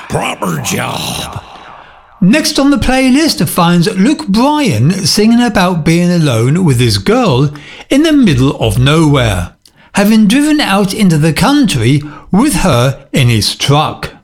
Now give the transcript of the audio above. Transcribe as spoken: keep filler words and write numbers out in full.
proper job. Next on the playlist finds Luke Bryan singing about being alone with his girl in the middle of nowhere, having driven out into the country with her in his truck.